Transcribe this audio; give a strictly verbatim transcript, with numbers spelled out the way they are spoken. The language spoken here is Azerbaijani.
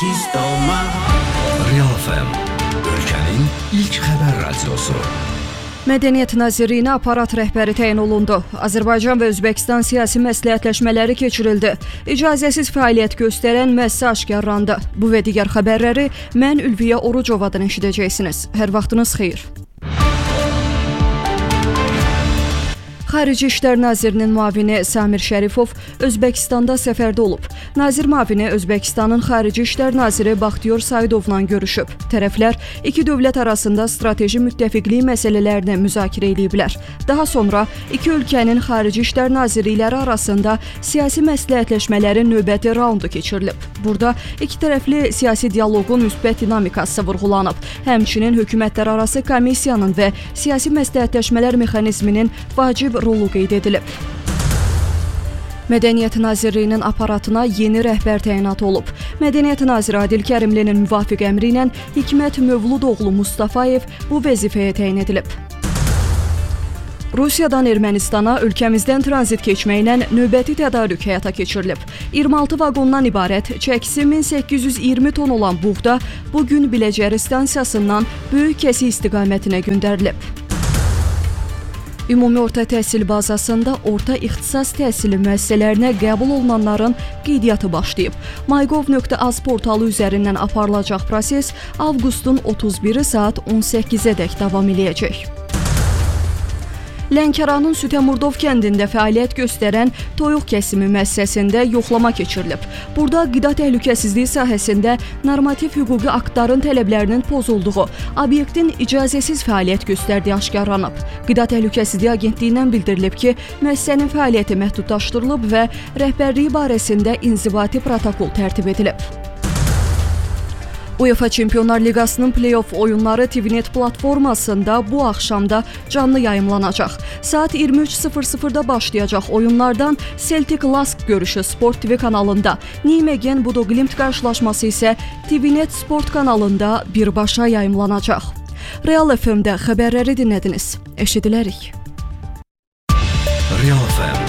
Real F M, ölkənin ilk xəbər radiosu. Mədəniyyət Nazirliyinə aparat rəhbəri təyin olundu. Azərbaycan və Özbəkistan siyasi məsləhətləşmələri keçirildi. İcazəsiz fəaliyyət göstərən müəssisə aşkarlandı. Bu və digər xəbərləri mən Ülviyə Orucovadan eşidəcəksiniz. Hər vaxtınız xeyir. Xarici İşlər Nazirinin müavini Samir Şərifov Özbəkistanda səfərdə olub. Nazir müavini Özbəkistanın Xarici İşlər Naziri Baxtiyor Saidovla görüşüb. Tərəflər iki dövlət arasında strateji müttəfiqlik məsələlərini müzakirə ediblər. Daha sonra iki ölkənin Xarici İşlər Nazirlikləri arasında siyasi məsləhətləşmələrin növbəti raundu keçirilib. Burada iki tərəfli siyasi dialoqun müsbət dinamikası vurğulanıb. Həmçinin hökumətlərarası komissiyanın və siyasi məsləhətləşmələr mexanizminin vacib rolu qeyd edilib. Mədəniyyət Nazirliyinin aparatına yeni rəhbər təyinatı olub. Mədəniyyət Naziri Adil Kərimlinin müvafiq əmri ilə Hikmət Mövludoğlu Mustafayev bu vəzifəyə təyin edilib. Rusiyadan Ermənistana ölkəmizdən tranzit keçməklə növbəti tədarük həyata keçirilib. iyirmi altı vaqondan ibarət çəkisi min səkkiz yüz iyirmi ton olan buğda bugün Biləcəri stansiyasından Böyük Kəsi istiqamətinə göndərilib. Ümumi orta təhsil bazasında orta ixtisas təhsili müəssisələrinə qəbul olunanların qeydiyyatı başlayıb. maygov nöqtə az portalı üzərindən aparılacaq proses avqustun otuz biri saat on səkkizədək davam eləyəcək. Lənkəranın Sütəmurdov kəndində fəaliyyət göstərən toyuq kəsimi müəssisəsində yoxlama keçirilib. Burada qida təhlükəsizliyi sahəsində normativ hüquqi aktların tələblərinin pozulduğu, obyektin icazəsiz fəaliyyət göstərdiyi aşkarlanıb. Qida Təhlükəsizliyi Agentliyindən bildirilib ki, müəssisənin fəaliyyəti məhdudlaşdırılıb və rəhbərliyi barəsində inzibati protokol tərtib edilib. UEFA Çempionlar Liqasının play-off oyunları T V Net platformasında bu axşamda canlı yayımlanacaq. Saat iyirmi üç sıfır sıfırda başlayacaq oyunlardan Celtic Lask görüşü Sport T V kanalında, Nijmegen Bodo Glimt qarşılaşması isə T V Net Sport kanalında birbaşa yayımlanacaq. Real F M-də xəbərləri dinlədiniz. Eşidilərik. Real F M